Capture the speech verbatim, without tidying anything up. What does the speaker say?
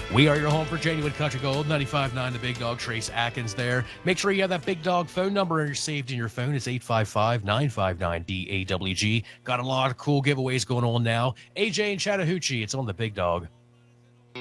We are your home for genuine country gold, ninety-five point nine The Big Dog, Trace Atkins there. Make sure you have that Big Dog phone number saved in your phone. It's eight five five, nine five nine, D A W G. Got a lot of cool giveaways going on now. A J and Chattahoochee, it's on The Big Dog.